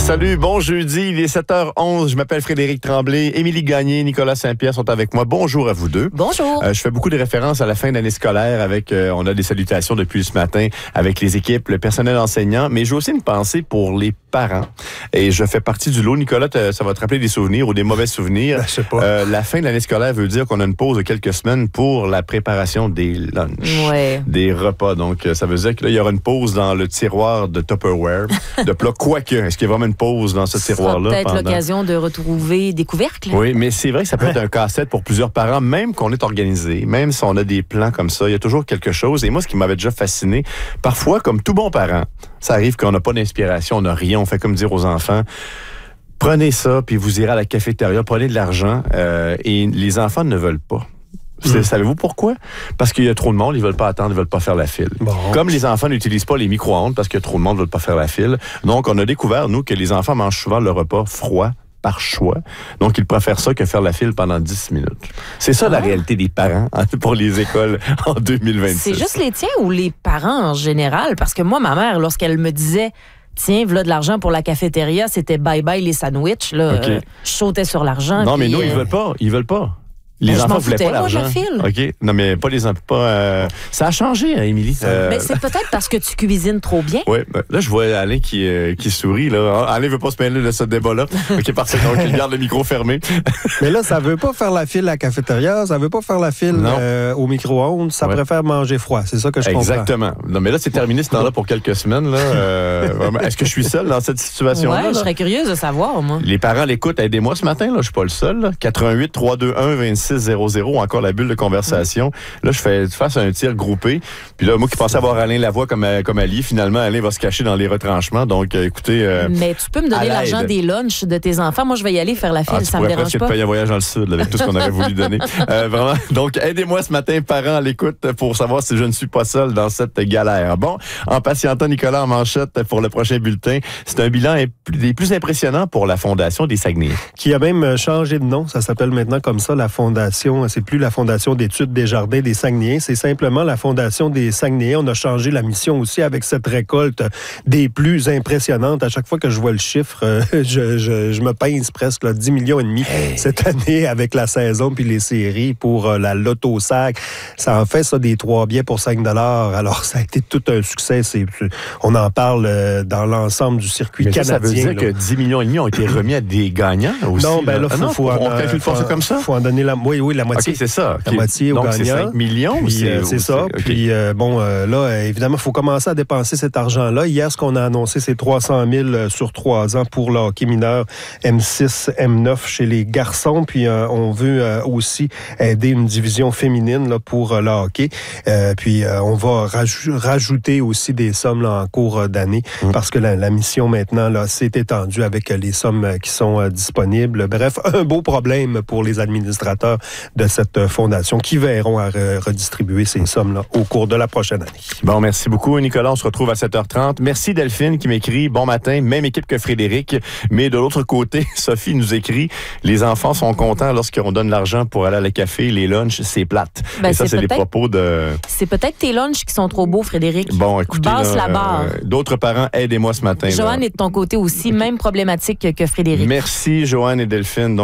Salut, bon jeudi, il est 7h11, je m'appelle Frédéric Tremblay, Émilie Gagné, Nicolas Saint-Pierre sont avec moi. Bonjour à vous deux. Bonjour. Je fais beaucoup de références à la fin de l'année scolaire avec, on a des salutations depuis ce matin avec les équipes, le personnel enseignant, mais j'ai aussi une pensée pour les parents. Et je fais partie du lot. Nicolas, ça va te rappeler des souvenirs ou des mauvais souvenirs. Je sais pas. La fin de l'année scolaire veut dire qu'on a une pause de quelques semaines pour la préparation des lunchs, des repas. Donc, ça veut dire qu'il y aura une pause dans le tiroir de Tupperware, de plats. Quoique, est-ce qu'il y a vraiment une pause dans ce tiroir-là? Ça sera peut-être l'occasion de retrouver des couvercles. Oui, mais c'est vrai que ça peut être un casse-tête pour plusieurs parents, même qu'on est organisé, même si on a des plans comme ça, il y a toujours quelque chose. Et moi, ce qui m'avait déjà fasciné, parfois, comme tout bon parent, ça arrive qu'on n'a pas d'inspiration, on n'a rien, on fait comme dire aux enfants, prenez ça, puis vous irez à la cafétéria, prenez de l'argent, et les enfants ne veulent pas. Savez-vous pourquoi? Parce qu'il y a trop de monde, ils veulent pas attendre, ils veulent pas faire la file. Bon. Comme les enfants n'utilisent pas les micro-ondes parce qu'il y a trop de monde, ils veulent pas faire la file. Donc, on a découvert, nous, que les enfants mangent souvent le repas froid par choix. Donc, ils préfèrent ça que faire la file pendant 10 minutes. C'est ça la réalité des parents pour les écoles en 2026. C'est juste les tiens ou les parents en général? Parce que moi, ma mère, lorsqu'elle me disait tiens, voilà de l'argent pour la cafétéria, c'était bye-bye les sandwichs. Là, je sautais sur l'argent. Non, mais nous, ils veulent pas. Ils veulent pas. Les enfants voulaient pas l'argent. Moi, je la file. OK. Non, mais pas les enfants. Ça a changé, hein, Émilie. Ben, c'est peut-être parce que tu cuisines trop bien. Oui. Là, je vois Alain qui sourit. Là. Alain veut pas se mêler de ce débat-là. OK, parfait. Donc, il garde le micro fermé. Mais là, ça veut pas faire la file à la cafétéria, ça veut pas faire la file au micro-ondes, ça préfère manger froid. C'est ça que je comprends. Exactement. Non, mais là, c'est terminé ce temps-là pour quelques semaines. Là. Est-ce que je suis seul dans cette situation-là? Oui, je serais curieuse de savoir, moi. Les parents l'écoutent. Aidez-moi ce matin. Là. Je suis pas le seul. Là. 88 321 2600, encore la bulle de conversation. Là, je fais face à un tir groupé. Puis là, moi qui pensais avoir Alain Lavoie comme allié, finalement, Alain va se cacher dans les retranchements. Donc, écoutez... mais tu peux me donner l'argent des lunchs de tes enfants. Moi, je vais y aller faire la file, ça me dérange pas. Tu pourrais presque te payer un voyage dans le sud, là, avec tout ce qu'on aurait voulu donner. Vraiment. Donc, aidez-moi ce matin, parents, à l'écoute, pour savoir si je ne suis pas seul dans cette galère. Bon, en patientant Nicolas en manchette pour le prochain bulletin, c'est un bilan des plus impressionnants pour la Fondation des Saguenayens. Qui a même changé de nom. Ça s'appelle maintenant comme ça, la Fondation. C'est plus la Fondation d'études des jardins des Saguenayens, c'est simplement la Fondation des Saguenayens. On a changé la mission aussi avec cette récolte des plus impressionnantes. À chaque fois que je vois le chiffre, je me pince presque là, 10 millions et demi cette année avec la saison puis les séries pour la Loto Sac. Ça en fait ça des 3 billets pour 5 $. Alors, ça a été tout un succès. On en parle dans l'ensemble du circuit canadien. Ça veut dire que 10 millions et demi ont été remis à des gagnants aussi? Non, ben là, on calcule pas ça comme ça? Faut en donner la moitié. OK, c'est ça. La moitié au gagnant. Donc, c'est 5 millions? Puis, c'est ça. Okay. Puis, là, évidemment, il faut commencer à dépenser cet argent-là. Hier, ce qu'on a annoncé, c'est 300 000 sur 3 ans pour le hockey mineur M6, M9 chez les garçons. Puis, on veut aussi aider une division féminine là, pour le hockey. Puis, on va rajouter aussi des sommes là, en cours d'année parce que la mission, maintenant, là, s'est étendue avec les sommes qui sont disponibles. Bref, un beau problème pour les administrateurs de cette fondation qui verront à redistribuer ces sommes-là au cours de la prochaine année. Bon, merci beaucoup, Nicolas. On se retrouve à 7h30. Merci, Delphine, qui m'écrit « Bon matin, même équipe que Frédéric. » Mais de l'autre côté, Sophie nous écrit « Les enfants sont contents lorsqu'on donne l'argent pour aller à la café. Les lunchs, c'est plate. » Et ça, c'est des propos de... C'est peut-être tes lunchs qui sont trop beaux, Frédéric. Bon, écoutez, basse la barre. D'autres parents, aidez-moi ce matin. Joanne est de ton côté aussi, même problématique que Frédéric. Merci, Joanne et Delphine.